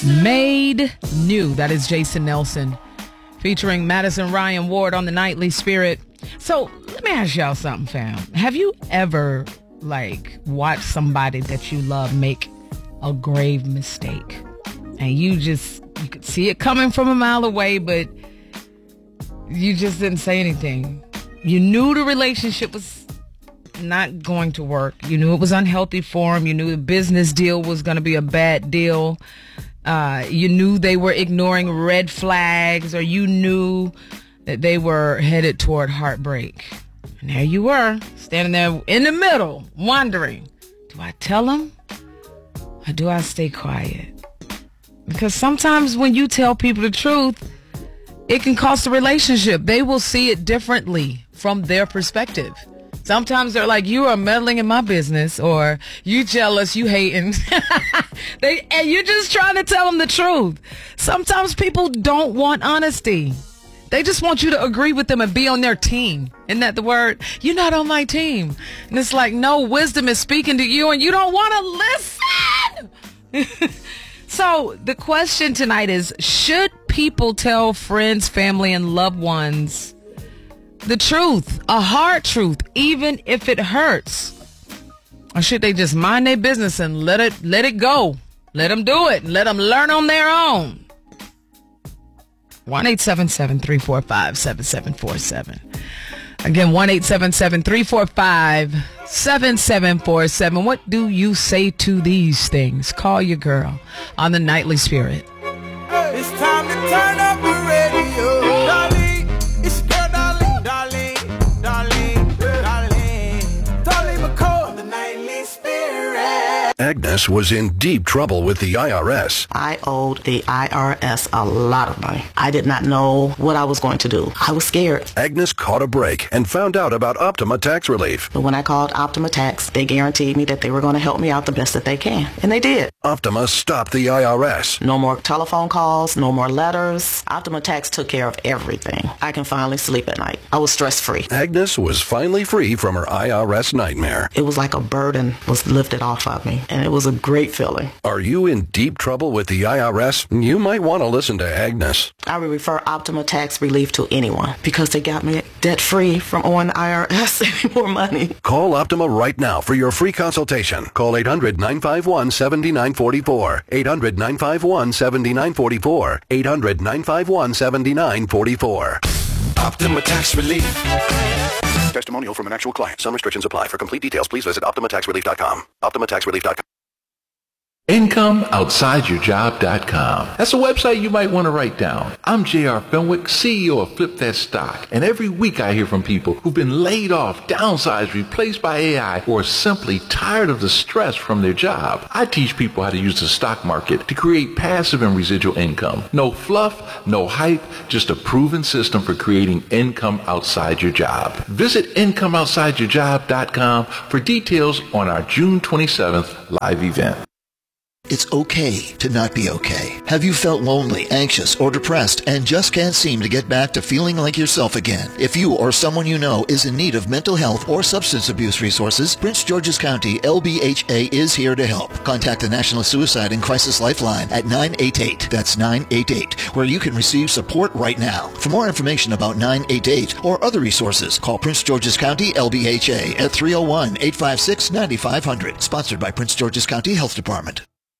Made New. That is Jason Nelson featuring Madison Ryan Ward on the Nightly Spirit. So let me ask y'all something, fam. Have you ever watched somebody that you love make a grave mistake and you could see it coming from a mile away, but you just didn't say anything? You knew the relationship was not going to work. You knew it was unhealthy for him. You knew the business deal was going to be a bad deal. You knew they were ignoring red flags, or you knew that they were headed toward heartbreak. And there you were, standing there in the middle, wondering, do I tell them or do I stay quiet? Because sometimes when you tell people the truth, it can cost a relationship. They will see it differently from their perspective. Sometimes they're like, you are meddling in my business, or you jealous, you hating. And you're just trying to tell them the truth. Sometimes people don't want honesty. They just want you to agree with them and be on their team. Isn't that the word? You're not on my team. And it's like, no, wisdom is speaking to you and you don't want to listen. So the question tonight is, should people tell friends, family, and loved ones the truth, a hard truth, even if it hurts? Or should they just mind their business and let it go? Let them do it. Let them learn on their own. 1-877-345-7747. Again, 1-877-345-7747. What do you say to these things? Call your girl on the Nightly Spirit. It's time to turn up the radio. Darling, it's your darling, darling, darling, darling. Darling McCall on the Nightly Spirit. Agnes was in deep trouble with the IRS. I owed the IRS a lot of money. I did not know what I was going to do. I was scared. Agnes caught a break and found out about Optima Tax Relief. But when I called Optima Tax, they guaranteed me that they were going to help me out the best that they can. And they did. Optima stopped the IRS. No more telephone calls, no more letters. Optima Tax took care of everything. I can finally sleep at night. I was stress-free. Agnes was finally free from her IRS nightmare. It was like a burden was lifted off of me, and it was a great feeling. Are you in deep trouble with the IRS? You might want to listen to Agnes. I would refer Optima Tax Relief to anyone because they got me debt-free from owing the IRS any more money. Call Optima right now for your free consultation. Call 800-951-7944. 800-951-7944. 800-951-7944. Optima Tax Relief. Testimonial from an actual client. Some restrictions apply. For complete details, please visit OptimaTaxRelief.com. OptimaTaxRelief.com. IncomeOutsideYourJob.com. That's a website you might want to write down. I'm J.R. Fenwick, CEO of Flip That Stock, and every week I hear from people who've been laid off, downsized, replaced by AI, or are simply tired of the stress from their job. I teach people how to use the stock market to create passive and residual income. No fluff, no hype, just a proven system for creating income outside your job. Visit IncomeOutsideYourJob.com for details on our June 27th live event. It's okay to not be okay. Have you felt lonely, anxious, or depressed and just can't seem to get back to feeling like yourself again? If you or someone you know is in need of mental health or substance abuse resources, Prince George's County LBHA is here to help. Contact the National Suicide and Crisis Lifeline at 988. That's 988, where you can receive support right now. For more information about 988 or other resources, call Prince George's County LBHA at 301-856-9500. Sponsored by Prince George's County Health Department.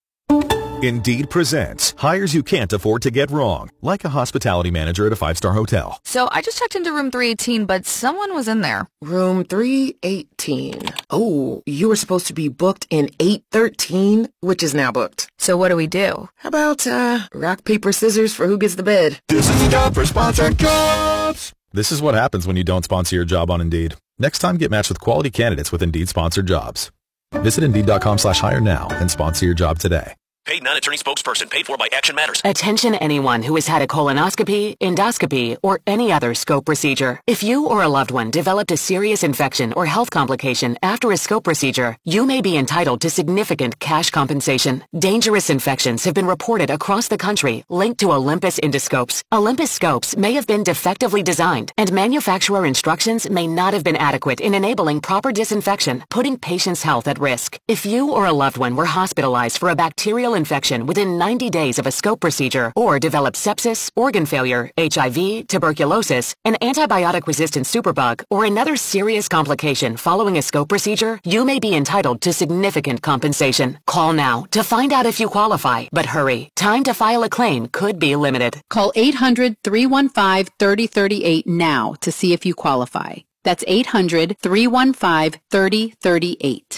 Indeed presents hires you can't afford to get wrong, like a hospitality manager at a 5-star hotel. So I just checked into room 318, but someone was in there. Room 318. Oh, you were supposed to be booked in 813, which is now booked. So what do we do? How about rock, paper, scissors for who gets the bed? This is the job for sponsored jobs. This is what happens when you don't sponsor your job on Indeed. Next time, get matched with quality candidates with Indeed sponsored jobs. Visit Indeed.com/hire now and sponsor your job today. Paid non-attorney spokesperson paid for by Action Matters. Attention anyone who has had a colonoscopy, endoscopy, or any other scope procedure. If you or a loved one developed a serious infection or health complication after a scope procedure, you may be entitled to significant cash compensation. Dangerous infections have been reported across the country linked to Olympus endoscopes. Olympus scopes may have been defectively designed, and manufacturer instructions may not have been adequate in enabling proper disinfection, putting patients' health at risk. If you or a loved one were hospitalized for a bacterial viral infection within 90 days of a scope procedure or develop sepsis, organ failure, HIV, tuberculosis, an antibiotic-resistant superbug, or another serious complication following a scope procedure, you may be entitled to significant compensation. Call now to find out if you qualify, but hurry. Time to file a claim could be limited. Call 800-315-3038 now to see if you qualify. That's 800-315-3038.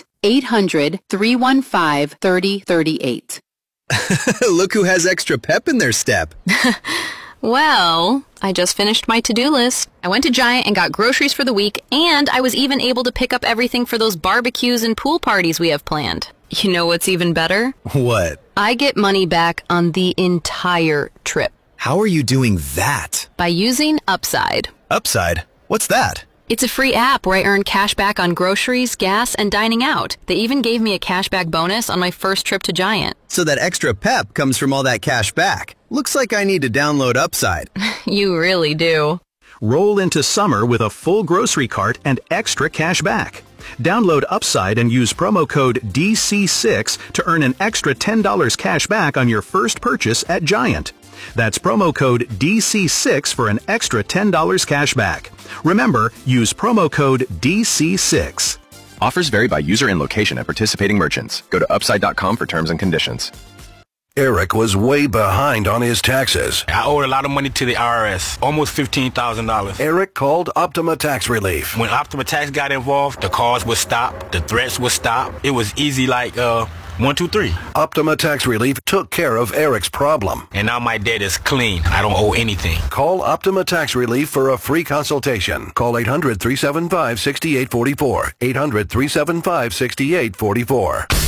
800-315-3038. Look who has extra pep in their step. Well, I just finished my to-do list. I went to Giant and got groceries for the week, and I was even able to pick up everything for those barbecues and pool parties we have planned. You know what's even better? What? I get money back on the entire trip. How are you doing that? By using Upside. Upside? What's that? It's a free app where I earn cash back on groceries, gas, and dining out. They even gave me a cashback bonus on my first trip to Giant. So that extra pep comes from all that cash back. Looks like I need to download Upside. You really do. Roll into summer with a full grocery cart and extra cash back. Download Upside and use promo code DC6 to earn an extra $10 cash back on your first purchase at Giant. That's promo code DC6 for an extra $10 cash back. Remember, use promo code DC6. Offers vary by user and location at participating merchants. Go to Upside.com for terms and conditions. Eric was way behind on his taxes. I owed a lot of money to the IRS, almost $15,000. Eric called Optima Tax Relief. When Optima Tax got involved, the calls would stop, the threats would stop. It was easy like 1, 2, 3. Optima Tax Relief took care of Eric's problem. And now my debt is clean. I don't owe anything. Call Optima Tax Relief for a free consultation. Call 800-375-6844. 800-375-6844.